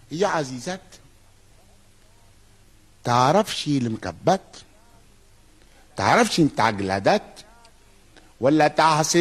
يا عزيزات، تعرفش المكبات؟ تعرفش انت عجلادات ولا تعصي